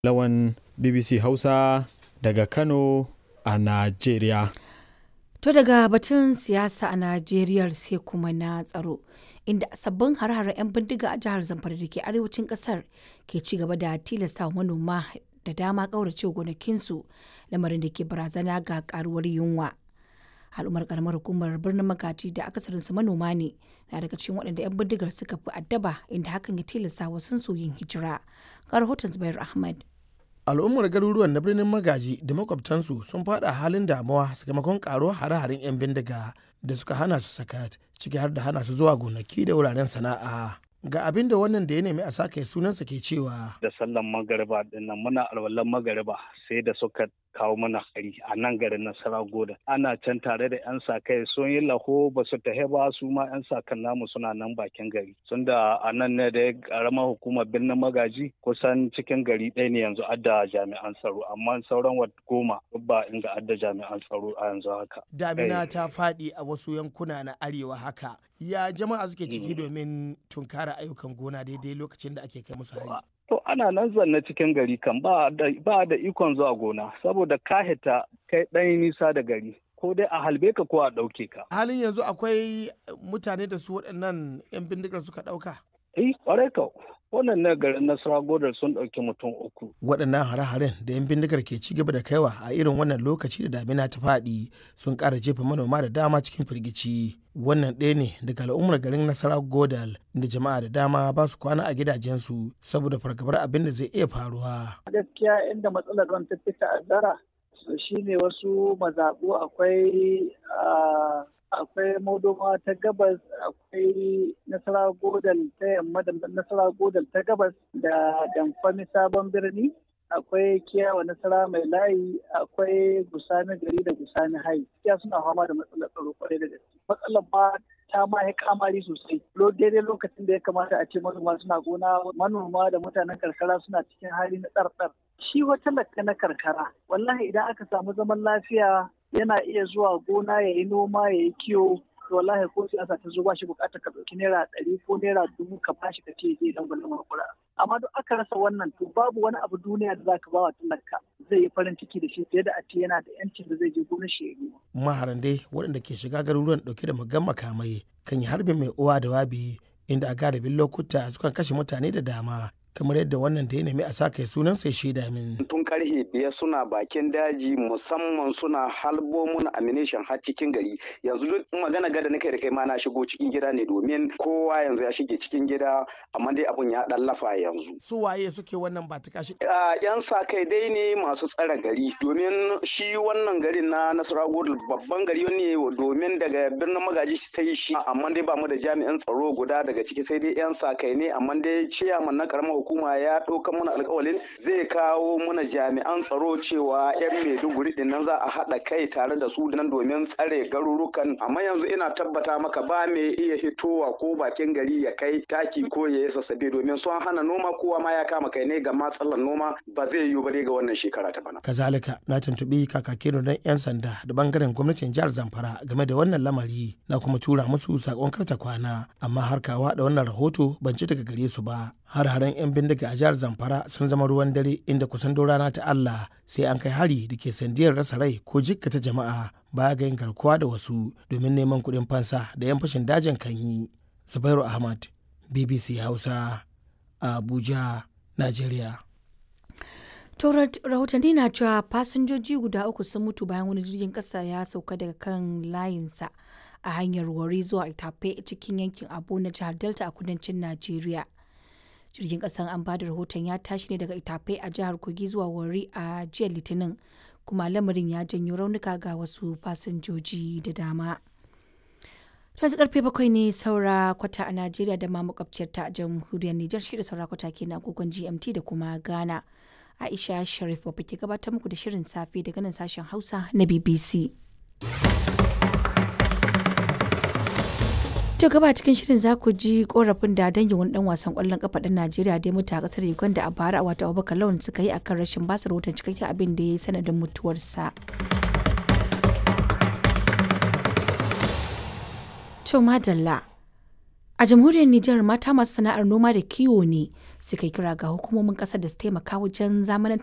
Lawan BBC Hausa daga Kano a Najeriya. To daga batun siyasa a Najeriya sai kuma na tsaro, inda sabbin hare-haren 'yan bindiga a jihar Zamfara da ke arewacin kasar ke ci gaba da tilasta manoma da dama ƙaurace gonakinsu, lamarin da ke barazana ga karuwar yunwa. Al'ummar karamar hukumar birnin Magaji da akasarinsu manoma ne na daga cikin waɗanda 'yan bindigar suka fi addaba, inda hakan ya tilasta wasu su yin hijira. Ga rahoton Zubair Ahmad. Al'ummar garuruwan na birnin Magaji da makwabtansu sun fada halin damuwa sakamakon karuwar hare-haren 'yan bindiga da suka hana su sakat, ciki har da hana su zuwa gonaki da wuraren sana'a. Ga abin da wannan da ya nemi a sake sunansa ke cewa. Da sallan magariba dinnan muna alwalan magariba sai da suka kawo mana hari a nan garin Nasara Goda. Ana can tare da 'yan sa-kai sun yi laho ba su tahe ba, su ma 'yan sa-kan namu suna nan bakin gari. Sun da a nan ne da karamar hukumar birnin Magaji kusan cikin gari ɗaya ne yanzu adda jami'an tsaro, amma sauran goma ba inda adda jami'an tsaro a yanzu haka. Damina ta faɗi a wasu yankuna na arewa haka. Ya jama'a suke ciki domin tunkara ayyukan gona daidai lokacin da ake kai musu hari. To ana nan zanne cikin gari kan ba da ikon zuwa gona saboda ka hita kai ɗan nisa da gari, ko dai a halbe ka ko a ɗauke ka. Halin yanzu akwai mutane da su waɗannan 'yan bindigar suka ɗauka? Ƙwarai ka. Wannan na garin Nasara Godar sun ɗauki mutum 3. Waɗannan hare-haren da 'yan bindigar ke ci gaba da kaiwa a irin wannan lokaci da damina ta faɗi sun ƙara jefa manoma da dama cikin firgici. Wannan ɗaya ne daga al'ummar garin Nasara Godal da jama'a da dama ba su kwana a gidajensu saboda fargabar abin da zai iya faruwa. Gaskiya inda matsalar ruwan ta fi ta'azzara shine wasu mazaɓu akwai Modoma ta gabas, akwai Nasara Godal ta yamma da Nasara Godal ta gabas da Damfami Sabon Birni, akwai Kiyawa Nasara Mai Layi, akwai Gusani Gari da Gusani Hai. Kiya suna fama da matsalar tsaro kwarai da gaske. Matsalar ba ta ma ya kamari sosai. Daidai lokacin da ya kamata a ce manoma suna gona, manoma da mutanen karkara suna cikin hali na tsartsar. Shi wata lakka na karkara, wallahi idan aka samu zaman lafiya yana iya zuwa gona ya yi noma ya yi kiwo, to wallahi ko siyasa ta zo ba shi bukatar ka ɗauki naira 100 ko naira 1000 ka bashi ka ce zai dan gwalin makura. Amma duk aka rasa wannan to babu wani abu duniya da zaka ba wa talaka zai yi farin ciki da shi fiye da a ce yana da yancin da zai je gonar shi ya yi. Maharan dai waɗanda ke shiga garuruwan ɗauke da magan makamai kan yi harbin mai uwa da wabi, inda a galibin lokuta sukan kashe mutane da dama, kamar yadda wannan da ya nemi a saka sunan sai shaida min. Tun karfe 5 suna bakin daji, musamman suna halbo mun ammunition har cikin gari. Yanzu duk magana gada nake da kai ma na shigo cikin gida ne domin kowa yanzu ya shige cikin gida, amma dai abun ya dan lafa yanzu. Su waye suke wannan ba ta kashi? Yan sa kai dai ne masu tsare gari, domin shi wannan garin na Nasarawa babban gari ne, domin daga birnin Magaji ta yi shi, amma dai ba mu da jami'an tsaro guda daga ciki, sai dai yan sa kai ne, amma dai ciyaman na karamar hukuma ya ɗauka mana alƙawalin zai kawo mana jami'an tsaro cewa 'yan Maiduguri din nan za a haɗa kai tare da su nan domin tsare garurukan. Amma yanzu ina tabbata maka ba mai iya hitowa ko bakin gari ya kai taki ko ya yi sassabe, domin sun hana noma, kowa ma ya kama kai ne ga matsalar noma, ba zai yiwu ba dai ga wannan shekara ta bana. Kazalika na tuntuɓi kakakin don 'yan sanda da bangaren gwamnatin jihar Zamfara game da wannan lamari, na kuma tura musu sakon karta kwana, amma har kawa da wannan rahoto ban ci daga gare su ba. Har-haren 'yan bindiga a jihar Zamfara sun zama ruwan dare, inda kusan don rana ta Allah sai an kai hari da ke sandiyar rasa rai ko jikkata jama'a baya ga yin garkuwa da wasu domin neman kuɗin fansa da 'yan fashin dajin kan yi. Zubairu Ahmad, BBC Hausa, Abuja, Najeriya. Rahotanni na cewa fasinjoji guda 3 sun mutu bayan wani jirgin ƙasa ya sauka daga kan layinsa a hanyar Warri zuwa Itape cikin yankin Abo na jihar Delta a kudancin Najeriya. Jirgin kasan an bada rahoton ya tashi ne daga Itape a jihar Kogi zuwa Warri a jiya Litinin, kuma lamarin ya janyo raunuka ga wasu fasinjoji da dama. Yanzu karfe 7 ne saura kwata a Najeriya da ma makwabciyar ta jamhuriyar Nijar, shi da saura kwata ke na agogon GMT da kuma Ghana. Aisha Sharif babba ke gabatar muku da shirin safe daga nan sashen Hausa na BBC. To gaba cikin shirin za ku ji korafin da dangin wani dan wasan kwallon kafa ɗan Najeriya da ya mutu a kasar Uganda a bara, wato Abubakar Lawan, suka yi akan rashin basa rahoton cikakken abin da ya yi sanadin mutuwarsa. To madalla. A jamhuriyar Nijar mata masu sana'ar noma da kiwo ne suka yi kira ga hukumomin ƙasar da su taimaka wajen zamanantar